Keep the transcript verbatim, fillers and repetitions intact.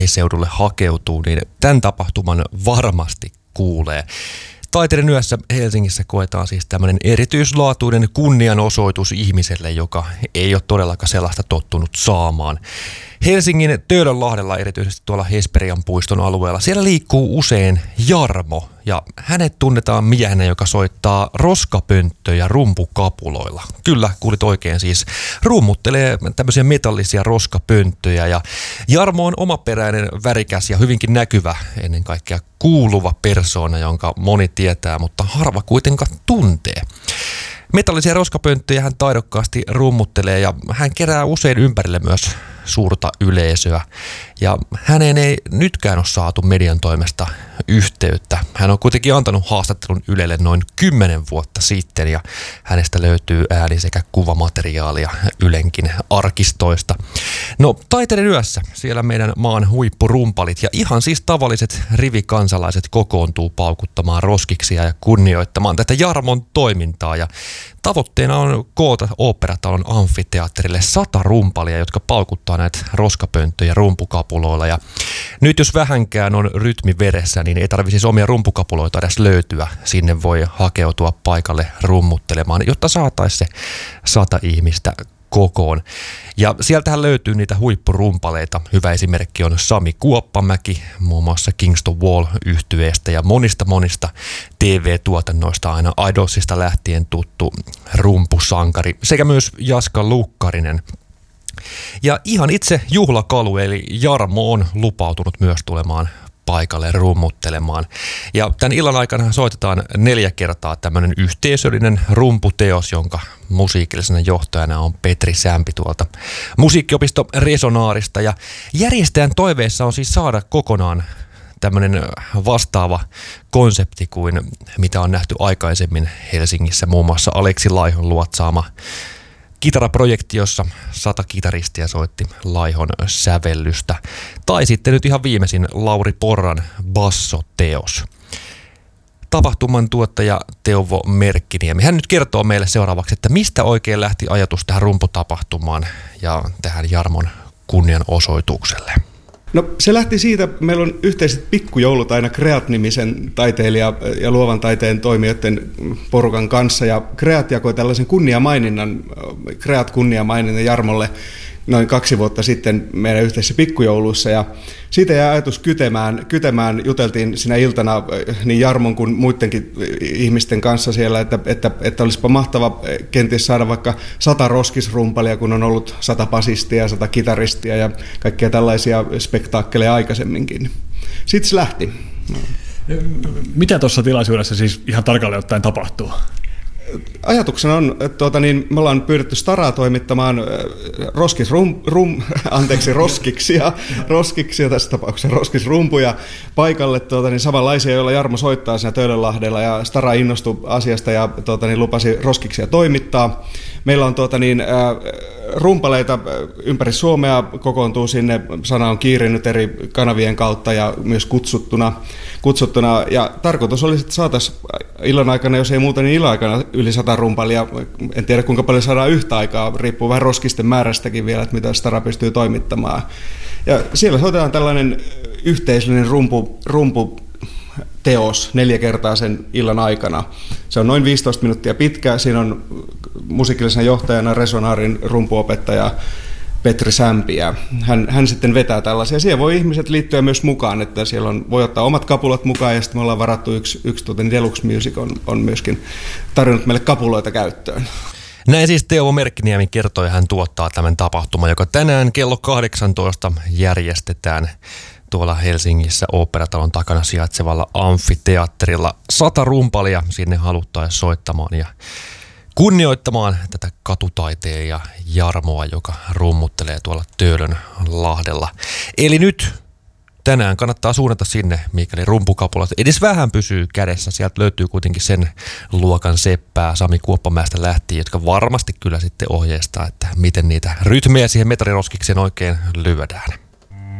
seudulle hakeutuu, niin tämän tapahtuman varmasti kuulee. Taiteiden yössä Helsingissä koetaan siis tämmöinen erityislaatuinen kunnianosoitus ihmiselle, joka ei ole todellakaan sellaista tottunut saamaan. Helsingin Töölönlahdella, erityisesti tuolla Hesperian puiston alueella, siellä liikkuu usein Jarmo ja hänet tunnetaan miehenä, joka soittaa roskapönttöjä rumpukapuloilla. Kyllä, kuulit oikein, siis rummuttelee tämmöisiä metallisia roskapönttöjä ja Jarmo on omaperäinen, värikäs ja hyvinkin näkyvä, ennen kaikkea kuuluva persoona, jonka moni tietää, mutta harva kuitenkaan tuntee. Metallisia roskapönttöjä hän taidokkaasti rummuttelee ja hän kerää usein ympärille myös suurta yleisöä. Ja häneen ei nytkään ole saatu median toimesta yhteyttä. Hän on kuitenkin antanut haastattelun Ylelle noin kymmenen vuotta sitten ja hänestä löytyy ääni- sekä kuvamateriaalia Ylenkin arkistoista. No, Taiteiden yössä siellä meidän maan huippurumpalit ja ihan siis tavalliset rivikansalaiset kokoontuu paukuttamaan roskiksia ja kunnioittamaan tätä Jarmon toimintaa ja tavoitteena on koota Oopperatalon amfiteatterille sata rumpalia, jotka paukuttaa näitä roskapönttöjä rumpukapuloilla. Ja nyt jos vähänkään on rytmi veressä, niin ei tarvitse siis omia rumpukapuloita edes löytyä. Sinne voi hakeutua paikalle rummuttelemaan, jotta saataisiin se sata ihmistä kokoon. Ja sieltähän löytyy niitä huippurumpaleita. Hyvä esimerkki on Sami Kuoppamäki, muun muassa Kingston Wall-yhtyeestä ja monista monista T V-tuotannoista aina Idolsista lähtien tuttu rumpusankari sekä myös Jaska Lukkarinen. Ja ihan itse juhlakalu eli Jarmo on lupautunut myös tulemaan paikalle rummuttelemaan. Ja tämän illan aikana soitetaan neljä kertaa tämmöinen yhteisöllinen rumputeos, jonka musiikillisena johtajana on Petri Sämpi tuolta musiikkiopisto Resonaarista. Ja järjestäjän toiveissa on siis saada kokonaan tämmöinen vastaava konsepti kuin mitä on nähty aikaisemmin Helsingissä, muun muassa Aleksi Laihon luotsaama kitaraprojekti, jossa sata kitaristia soitti Laihon sävellystä. Tai sitten nyt ihan viimeisin Lauri Porran bassoteos. Tapahtuman tuottaja Teuvo Merkkiniemi. Hän nyt kertoo meille seuraavaksi, että mistä oikein lähti ajatus tähän rumputapahtumaan ja tähän Jarmon kunnianosoitukselle. No se lähti siitä, meillä on yhteiset pikkujoulut aina Kreat-nimisen taiteilija- ja luovan taiteen toimijoiden porukan kanssa, ja Kreat jakoi tällaisen kunniamaininnan, Kreat-kunniamaininnan Jarmolle noin kaksi vuotta sitten meidän yhteisissä pikkujouluissa, ja siitä jäi ajatus kytemään, kytemään juteltiin siinä iltana niin Jarmon kuin muidenkin ihmisten kanssa siellä, että, että, että olisipa mahtava kenties saada vaikka sata roskisrumpalia, kun on ollut sata basistia, sata kitaristia ja kaikkia tällaisia spektaakkeleja aikaisemminkin. Sitten se lähti. Mitä tuossa tilaisuudessa siis ihan tarkalleen ottaen tapahtuu? Ajatuksena on, että tuota, niin me ollaan pyydetty Staraa toimittamaan roskisrum, rum, anteeksi, roskiksia, roskiksia tässä tapauksessa roskisrumpuja paikalle tuota, niin samanlaisia, joilla Jarmo soittaa siinä Töölönlahdella, ja Stara innostui asiasta ja tuota, niin lupasi roskiksia toimittaa. Meillä on tuota, niin, äh, rumpaleita ympäri Suomea, kokoontuu sinne, sana on kiirinyt eri kanavien kautta ja myös kutsuttuna, kutsuttuna. Ja tarkoitus olisi, että saataisiin illan aikana, jos ei muuta, niin illan aikana yli sata rumpalia. En tiedä kuinka paljon saadaan yhtä aikaa, riippuu vähän roskisten määrästäkin vielä, että mitä Stara pystyy toimittamaan. Ja siellä soitetaan tällainen yhteisöllinen rumpu, rumpu teos neljä kertaa sen illan aikana. Se on noin viisitoista minuuttia pitkä. Siinä on musiikillisena johtajana Resonaarin rumpuopettaja Petri Sämpi. Hän, hän sitten vetää tällaisia. Siellä voi ihmiset liittyä myös mukaan, että siellä on, voi ottaa omat kapulat mukaan, ja sitten me ollaan varattu yksi, yksi tuota, Deluxe Music on, on myöskin tarjonnut meille kapuloita käyttöön. Näin siis Teuvo Merkkiniemi kertoi, hän tuottaa tämän tapahtuman, joka tänään kello kahdeksantoista järjestetään tuolla Helsingissä Oopperatalon takana sijaitsevalla amfiteatterilla. Sata rumpalia sinne haluttaisiin soittamaan ja kunnioittamaan tätä katutaiteilija Jarmoa, joka rummuttelee tuolla Töölönlahdella. Eli nyt tänään kannattaa suunnata sinne, mikäli rumpukapulat edes vähän pysyy kädessä. Sieltä löytyy kuitenkin sen luokan seppää Sami Kuoppamäestä lähtien, jotka varmasti kyllä sitten ohjeistaa, että miten niitä rytmejä siihen metariroskikseen oikein lyödään.